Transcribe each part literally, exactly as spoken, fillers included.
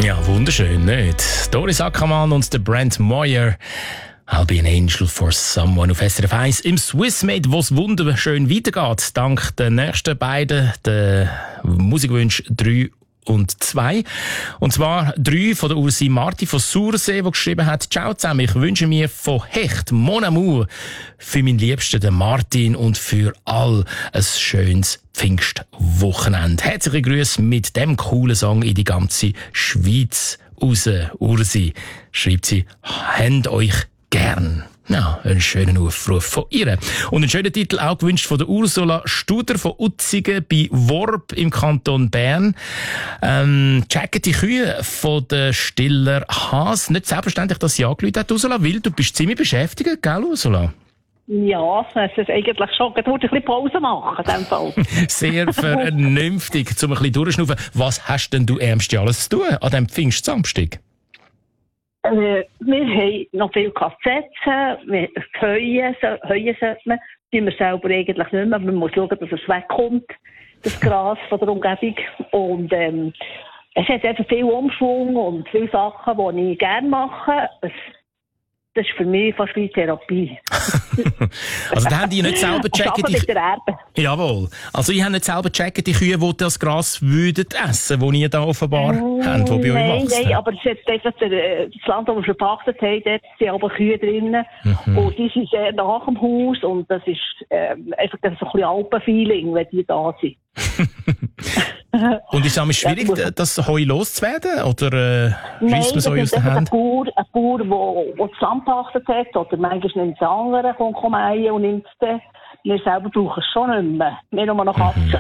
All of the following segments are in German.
Ja, wunderschön, nicht? Doris Ackermann und der Brent Moyer. I'll be an angel for someone auf S R F eins im Swissmade, wo es wunderschön weitergeht. Dank den nächsten beiden, den Musikwünsch drei und zwei. Und zwar drei von der Ursi Marti von Sursee, die geschrieben hat: Ciao zusammen, ich wünsche mir von Hecht, Mon Amour, für meinen Liebsten, den Martin, und für all ein schönes Pfingstwochenende. Herzliche Grüße mit dem coolen Song in die ganze Schweiz raus, Ursi. Schreibt sie, habt euch gern. Ja, einen schönen Aufruf von ihr. Und einen schönen Titel auch gewünscht von der Ursula Studer von Utzigen bei Worb im Kanton Bern. Ähm, checken die Kühe von der Stiller Haas. Nicht selbstverständlich, dass sie angerufen hat, Ursula, weil du bist ziemlich beschäftigt, gell, Ursula? Ja, es ist eigentlich schon. Ich wollte ein bisschen Pause machen, in dem Fall. Sehr vernünftig, um ein bisschen durchschnaufen. Was hast denn du ärmst alles zu tun an diesem Pfingstsamstag? Äh, wir haben noch viel Kassetten, wir Heuen, Heuen sollte man, die wir selber eigentlich nicht mehr, man muss schauen, dass es wegkommt, das Gras von der Umgebung. Und ähm, es hat einfach viel Umschwung und viele Sachen, die ich gerne mache. Es, das ist für mich fast wie Therapie. Also da haben die nicht selber checken, die... mit der Erbe. Jawohl. Also ich habe nicht selber checken, die Kühe, die das Gras würden essen, das ihr da offenbar mm, habt, die bei nein, euch wachsen. Nein, aber es ist einfach der, das Land, das wir verpachtet haben, dort sind aber Kühe drinnen. Mhm. Und die sind sehr nach dem Haus und das ist ähm, einfach so ein bisschen Alpenfeeling, wenn die da sind. Und ist es auch schwierig, ja, das Heu loszuwerden? Oder äh, reißt man so aus der Hand? Ein Bauer, ein Bauer, der, der das Land gepachtet hat, oder manchmal nimmt es andere, kommt kommen und nimmt es dann. Wir selber brauchen es schon nicht mehr. Wir nur noch Katzen.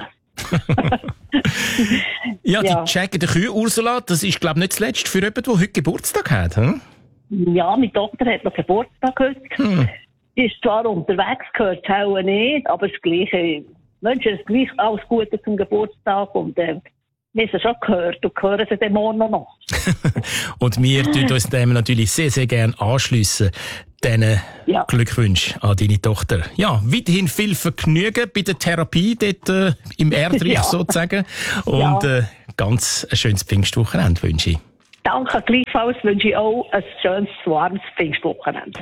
ja, die ja. checken die Kühe, Ursula, das ist, glaube ich, nicht zuletzt für jemanden, der heute Geburtstag hat. Hm? Ja, meine Tochter hat noch Geburtstag heute. Hm. Die ist zwar unterwegs, gehört es auch nicht, aber das Gleiche. Wünsche es gleich alles Gute zum Geburtstag und äh, wir haben es schon gehört und hören sie dann morgen noch. Und wir tun uns dem natürlich sehr, sehr gerne anschliessen. Diesen ja. Glückwunsch an deine Tochter. Ja, weiterhin viel Vergnügen bei der Therapie dort äh, im Erdreich ja. sozusagen. Und ja. äh, ganz ein schönes Pfingstwochenende wünsche ich. Danke, gleichfalls wünsche ich auch ein schönes, warmes Pfingstwochenende.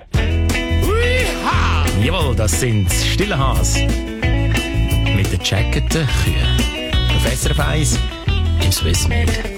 Jawohl, das sind Stille Haas mit den Jacketen Kühen. Auf S R F eins im Swissmade.